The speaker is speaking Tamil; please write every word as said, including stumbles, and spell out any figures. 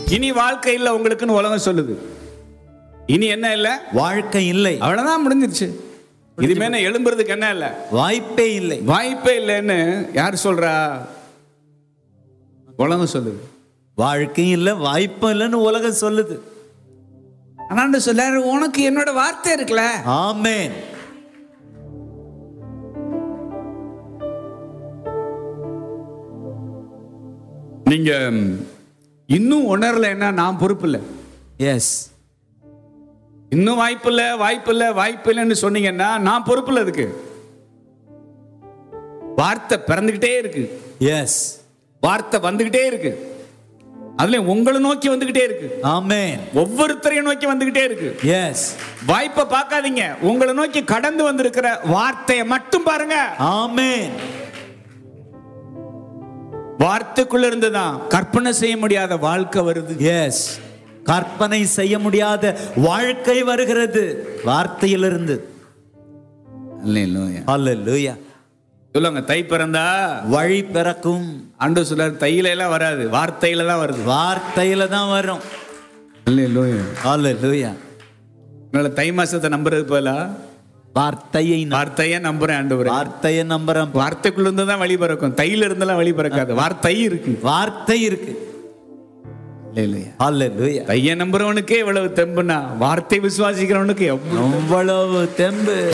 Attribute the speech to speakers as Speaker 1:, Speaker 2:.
Speaker 1: இனி வாழ்க்கை இல்லை உங்களுக்குன்னு உலகம் சொல்லுது. இனி என்ன இல்லை? வாழ்க்கை இல்லை. அவ்வளவுதான், முடிஞ்சிருச்சு. இதுமே எழும்புறதுக்கு என்ன இல்லை? வாய்ப்பே இல்லை. வாய்ப்பே இல்லைன்னு யார் சொல்றா? உலகம் சொல்லுது. வாழ்க்கை இல்லை, வாய்ப்பு இல்லைன்னு உலகம் சொல்லுது. ஆனா சொல்ல உனக்கு என்னோட வார்த்தை இருக்குல்ல. ஆமென். நீங்க இன்னும் உணரலைன்னா நான் பொறுப்பு இல்லை. எஸ், இன்னும் வாய்ப்பு இல்லை, வாய்ப்பு இல்லை, வாய்ப்பு இல்லைன்னு சொன்னீங்கன்னா நான் பொறுப்பு இல்லை. அதுக்கு வார்த்தை பிறந்துகிட்டே இருக்கு. எஸ், வார்த்தை வந்துகிட்டே இருக்கு. அதுல உங்களை நோக்கி வந்துகிட்டே இருக்கு. ஆமென். ஒவ்வொருத்தரையும் நோக்கி வந்துகிட்டே இருக்கு. எஸ், வாய்ப்பை பார்க்காதீங்க, உங்களை நோக்கி கடந்து வந்திருக்கிற வார்த்தையை மட்டும் பாருங்க. ஆமென். வார்த்தைக்குள்ள இருந்துதான் கற்பனை செய்ய முடியாத வாழ்க்கை வருது. எஸ், கற்பனை செய்ய முடியாத வாழ்க்கை வருகிறது வார்த்தையிலிருந்து. அல்லேலூயா, அல்லேலூயா. சொல்லுங்க, தை பிறந்தா வழி பிறக்கும். ஆண்டவர் சொல்றாரு, தையில எல்லாம் வராது, வார்த்தையில தான் வருது. வார்த்தையில தான் வரும். அல்லேலூயா, அல்லேலூயா. அதனால தை மாசத்தை நம்புறது போல வார்த்தையை வார்த்தையை நம்புறேன். ஆண்டவரே, வார்த்தையை நம்புறேன். வார்த்தைக்குள்ள இருந்து தான் வழி பிறக்கும், தையில இருந்தெல்லாம் வழி பிறக்காது. வார்த்தை இருக்கு, வார்த்தை இருக்கு. அல்லேலூயா, அல்லேலூயா. தையை நம்புறவனுக்கே எவ்வளவு தெம்புனா, வார்த்தை விசுவாசிக்கிறவனுக்கு எவ்வளவு தெம்பு.